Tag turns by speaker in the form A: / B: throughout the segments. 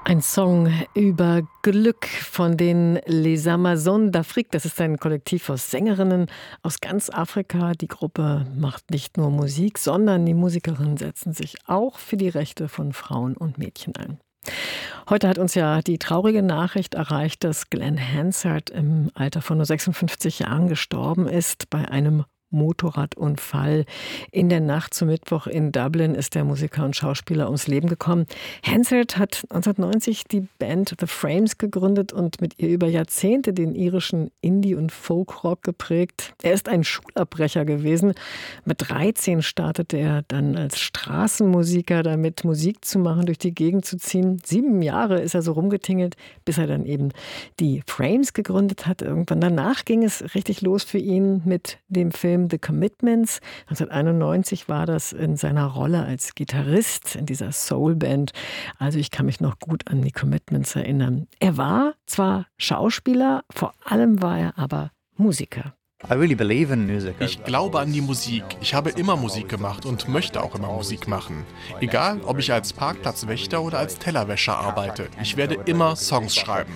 A: Ein Song über Glück von den Les Amazones d'Afrique. Das ist ein Kollektiv aus Sängerinnen aus ganz Afrika. Die Gruppe macht nicht nur Musik, sondern die Musikerinnen setzen sich auch für die Rechte von Frauen und Mädchen ein. Heute hat uns ja die traurige Nachricht erreicht, dass Glen Hansard im Alter von nur 56 Jahren gestorben ist bei einem Motorradunfall. In der Nacht zum Mittwoch in Dublin ist der Musiker und Schauspieler ums Leben gekommen. Hansard hat 1990 die Band The Frames gegründet und mit ihr über Jahrzehnte den irischen Indie- und Folkrock geprägt. Er ist ein Schulabbrecher gewesen. Mit 13 startete er dann als Straßenmusiker damit, Musik zu machen, durch die Gegend zu ziehen. 7 Jahre ist er so rumgetingelt, bis er dann eben die Frames gegründet hat. Irgendwann danach ging es richtig los für ihn mit dem Film The Commitments. 1991 war das in seiner Rolle als Gitarrist in dieser Soulband. Also ich kann mich noch gut an die Commitments erinnern. Er war zwar Schauspieler, vor allem war er aber Musiker.
B: Ich glaube an die Musik. Ich habe immer Musik gemacht und möchte auch immer Musik machen. Egal, ob ich als Parkplatzwächter oder als Tellerwäscher arbeite. Ich werde immer Songs schreiben.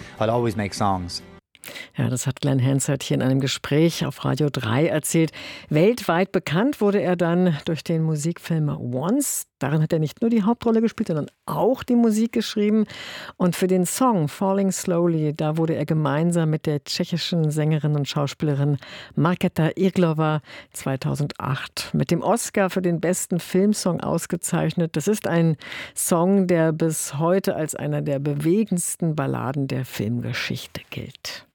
A: Ja, das hat Glen Hansard hier in einem Gespräch auf Radio 3 erzählt. Weltweit bekannt wurde er dann durch den Musikfilm Once. Darin hat er nicht nur die Hauptrolle gespielt, sondern auch die Musik geschrieben. Und für den Song Falling Slowly, da wurde er gemeinsam mit der tschechischen Sängerin und Schauspielerin Markéta Irglová 2008 mit dem Oscar für den besten Filmsong ausgezeichnet. Das ist ein Song, der bis heute als einer der bewegendsten Balladen der Filmgeschichte gilt.